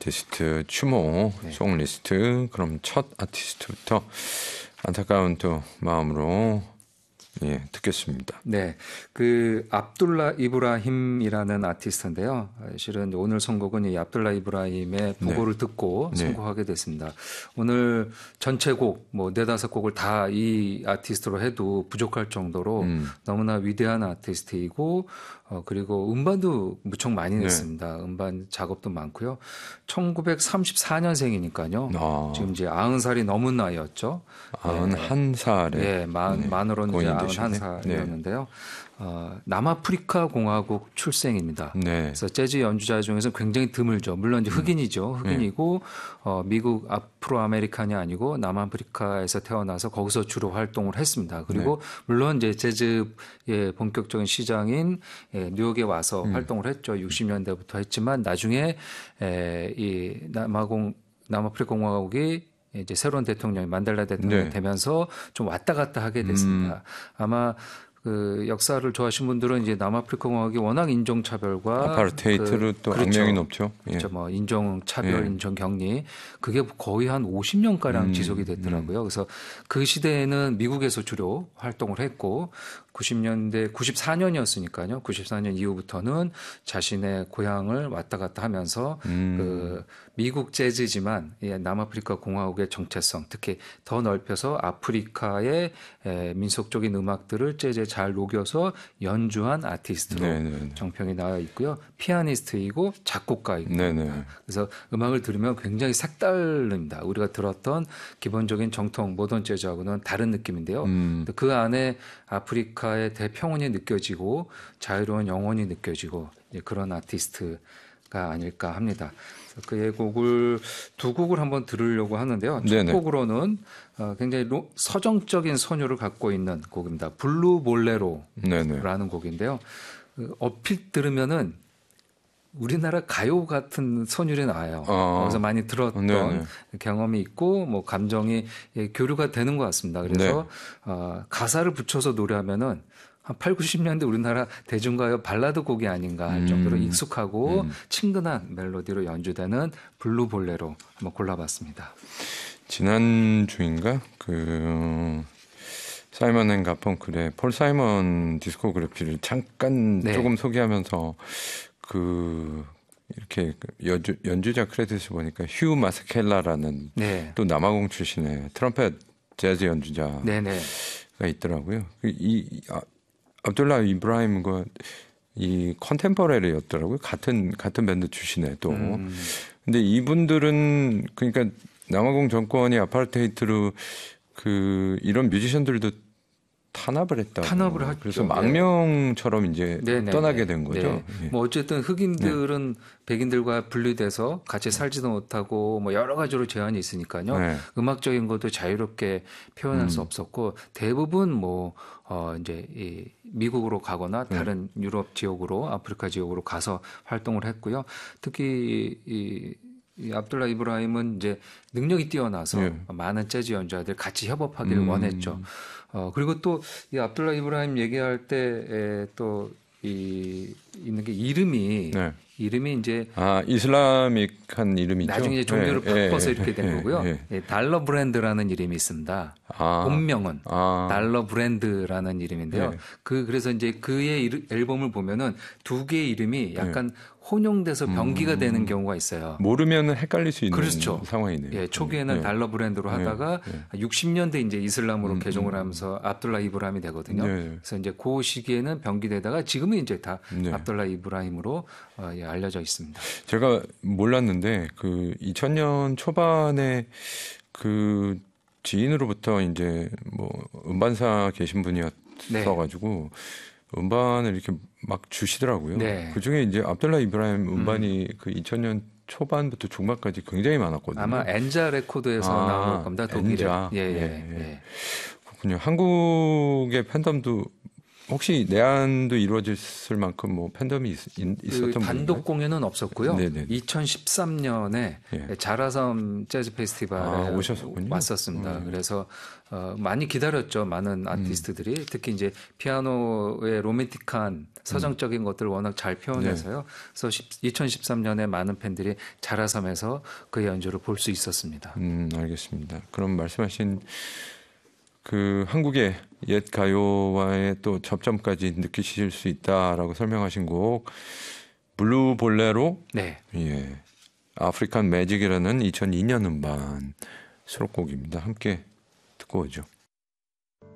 아티스트 추모 네. 송리스트. 그럼 첫 아티스트부터 안타까운 또 마음으로 듣겠습니다. 네, 그 압둘라 이브라힘이라는 아티스트인데요. 실은 오늘 선곡은 이 압둘라 이브라힘의 보고를 듣고 선곡하게 됐습니다. 오늘 전체 곡, 뭐 4-5곡을 다 이 아티스트로 해도 부족할 정도로 너무나 위대한 아티스트이고, 그리고 음반도 무척 많이 냈습니다. 음반 작업도 많고요. 1934년생이니까요. 지금 이제 90살이 넘은 나이였죠. 91살에. 네, 만으로는 이제 91살이었는데요. 남아프리카 공화국 출생입니다. 네. 그래서 재즈 연주자 중에서 굉장히 드물죠. 물론 이제 흑인이죠. 흑인이고 미국 아프로 아메리칸이 아니고 남아프리카에서 태어나서 거기서 주로 활동을 했습니다. 그리고 물론 이제 재즈의 본격적인 시장인 뉴욕에 와서 활동을 했죠. 60년대부터 했지만 나중에 이 남아프리카 공화국이 이제 새로운 대통령이 만델라 대통령이 되면서 좀 왔다 갔다 하게 됐습니다. 아마 그 역사를 좋아하시는 분들은 이제 남아프리카 공화국이 워낙 인종차별과 아파르테이트로 또 악명이 높죠. 그렇죠. 뭐 인종차별, 인종격리 그게 거의 한 50년가량 지속이 됐더라고요. 그래서 그 시대에는 미국에서 주로 활동을 했고 90년대 94년이었으니까요. 94년 이후부터는 자신의 고향을 왔다 갔다 하면서 그 미국 재즈지만 남아프리카 공화국의 정체성, 특히 더 넓혀서 아프리카의 민속적인 음악들을 재즈에 잘 녹여서 연주한 아티스트로 정평이 나와 있고요. 피아니스트이고 작곡가이고. 그래서 음악을 들으면 굉장히 색다릅니다. 우리가 들었던 기본적인 정통 모던 재즈하고는 다른 느낌인데요. 그 안에 아프리카의 대평온이 느껴지고 자유로운 영혼이 느껴지고 그런 아티스트가 아닐까 합니다. 그의 곡을 두 곡을 한번 들으려고 하는데요. 첫 곡으로는 굉장히 서정적인 선율을 갖고 있는 곡입니다. 블루 볼레로라는 곡인데요. 얼핏 들으면은 우리나라 가요 같은 선율이 나요. 거기서 많이 들었던 경험이 있고 뭐 감정이 교류가 되는 것 같습니다. 그래서 가사를 붙여서 노래하면은 한 8, 90년대 우리나라 대중가요 발라드 곡이 아닌가 할 정도로 익숙하고 친근한 멜로디로 연주되는 블루 볼레로 한번 골라봤습니다. 지난주인가 그 사이먼 앤 가펑클의 폴 사이먼 디스코그래피를 잠깐 조금 소개하면서 그 이렇게 연주자 크레딧을 보니까 휴 마스켈라라는 또 남아공 출신의 트럼펫 재즈 연주자가 있더라고요. 이 압둘라 이브라힘과 이 컨템퍼러리였더라고요. 같은 밴드 출신에 또. 근데 이분들은 그러니까 남아공 정권이 아파르테이트로 그 이런 뮤지션들도 탄압을 했다. 탄압을 했죠. 그래서 망명처럼 이제 떠나게 된 거죠. 뭐 어쨌든 흑인들은 백인들과 분리돼서 같이 살지도 못하고 뭐 여러 가지로 제한이 있으니까요. 음악적인 것도 자유롭게 표현할 수 없었고 대부분 뭐 이제 이 미국으로 가거나 다른 유럽 지역으로 아프리카 지역으로 가서 활동을 했고요. 특히 이 압둘라 이브라힘은 이제 능력이 뛰어나서 많은 재즈 연주자들 같이 협업하기를 원했죠. 그리고 또 이 압둘라 이브라힘 얘기할 때 또 있는 게 이름이 이제 이슬람익한 이름이죠. 나중에 종교를 바꿔서 이렇게 된 거고요. 달러 브랜드라는 이름이 있습니다. 본명은 달러 브랜드라는 이름인데요. 그래서 이제 그의 앨범을 보면은 두 개의 이름이 약간 혼용돼서 병기가 되는 경우가 있어요. 모르면 헷갈릴 수 있는 상황이네요. 초기에는 달러 브랜드로 하다가 60년대 이제 이슬람으로 개종을 하면서 압둘라 이브라힘이 되거든요. 그래서 이제 그 시기에는 병기되다가 지금은 이제 다 압둘라 이브라힘으로 알려져 있습니다. 제가 몰랐는데 그 2000년 초반에 그 지인으로부터 이제 뭐 음반사 계신 분이었어가지고 음반을 이렇게 막 주시더라고요. 그 중에 이제 압둘라 이브라힘 음반이 그 2000년 초반부터 중반까지 굉장히 많았거든요. 아마 엔자 레코드에서 나온 겁니다. 독일에. 그렇군요. 한국의 팬덤도 혹시 내한도 이루어졌을 만큼 뭐 팬덤이 있었던 그 단독 분인가요? 공연은 없었고요. 네네. 2013년에 예. 자라섬 재즈 페스티벌에 오셨었군요. 왔었습니다. 그래서 많이 기다렸죠. 많은 아티스트들이 특히 이제 피아노의 로맨틱한 서정적인 것들을 워낙 잘 표현해서요. 그래서 2013년에 많은 팬들이 자라섬에서 그 연주를 볼 수 있었습니다. 알겠습니다. 그럼 말씀하신 그 한국의 옛 가요와의 또 접점까지 느끼실 수 있다라고 설명하신 곡 블루 볼레로, 네. 예, 아프리칸 매직이라는 2002년 음반 수록곡입니다. 함께 듣고 오죠.